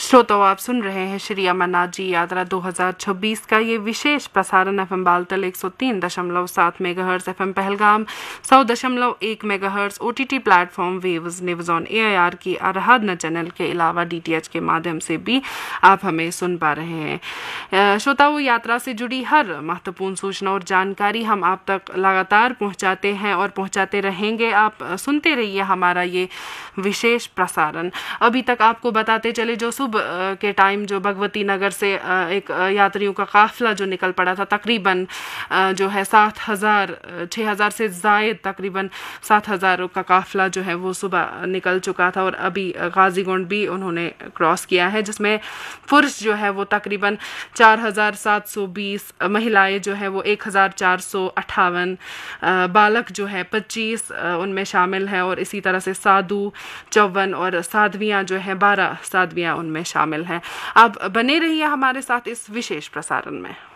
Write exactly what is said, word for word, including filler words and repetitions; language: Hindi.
श्रोताओं, आप सुन रहे हैं श्री अमरनाथ जी यात्रा दो हज़ार छब्बीस का ये विशेष प्रसारण एफएम बालतल एक सौ तीन दशमलव सात मेगाहर्ट्ज, एफएम पहलगाम सौ दशमलव एक megahertz, OTT platform waves news on AIR की आराधना चैनल के अलावा डीटीएच के माध्यम से भी आप हमें सुन पा रहे हैं। श्रोताओं, यात्रा से जुड़ी हर महत्वपूर्ण सूचना और जानकारी हम आप तक लगातार पहुंचाते हैं और पहुंचाते रहेंगे। आप सुनते रहिए हमारा ये विशेष प्रसारण। अभी तक आपको बताते चले, जो सुबह के टाइम जो भगवती नगर से एक यात्रियों का काफिला जो निकल पड़ा था, तकरीबन जो है सात हज़ार छः हज़ार से ज़ायद तकरीबन सात हज़ार का काफिला जो है वो सुबह निकल चुका था और अभी गाजीगुंड भी उन्होंने क्रॉस किया है, जिसमें पुरुष जो है वो तकरीबन चार हज़ार सात सौ बीस, महिलाएं जो है वो एक हज़ार चार सौ अट्ठावन, बालक जो है पच्चीस उनमें शामिल है और इसी तरह से साधु चौवन और साध्वियाँ जो है बारह साध्वियाँ उनमें शामिल हैं। आप बने रहिए हमारे साथ इस विशेष प्रसारण में।